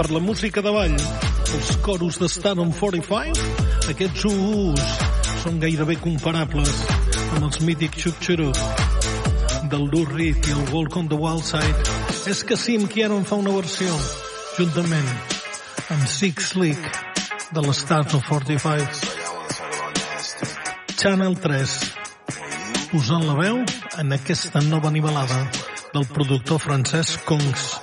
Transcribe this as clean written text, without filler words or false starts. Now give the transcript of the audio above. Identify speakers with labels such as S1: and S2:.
S1: per la música de ball. Els coros de Stardom 45, aquests són gairebé comparables amb els mítics Chup-Churu del Lou Reed i el Walk on the Wild Side. És que Sim Quiero en fa una versió, juntament amb Six Slick de l'Stardom 45. Channel 3, posant la veu en aquesta nova nivelada del productor francès Kongs.